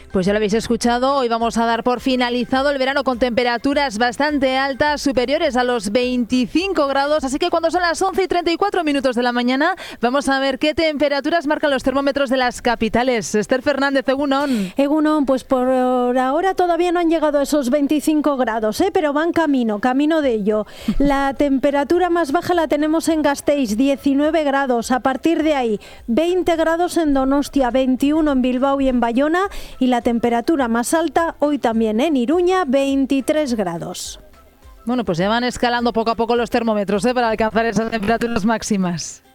Pues ya lo habéis escuchado, hoy vamos a dar por finalizado el verano con temperaturas bastante altas, superiores a los 25 grados, así que cuando son las 11:34 de la mañana, vamos a ver qué temperaturas marcan los termómetros de las capitales. Esther Fernández, Egunon. Egunon, pues por ahora todavía no han llegado a esos 25 grados, pero van camino de ello. La temperatura más baja la tenemos en Gasteiz, 19 grados, a partir de ahí 20 grados en Donostia, 21 en Bilbao y en Bayona, y la temperatura más alta hoy también en Iruña, 23 grados. Bueno, pues ya van escalando poco a poco los termómetros para alcanzar esas temperaturas máximas.